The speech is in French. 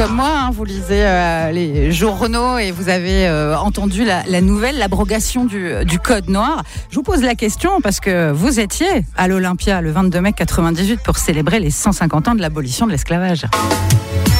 comme moi, vous lisez les journaux et vous avez entendu la nouvelle, l'abrogation du code noir. Je vous pose la question parce que vous étiez à l'Olympia le 22 mai 98 pour célébrer les 150 ans de l'abolition de l'esclavage.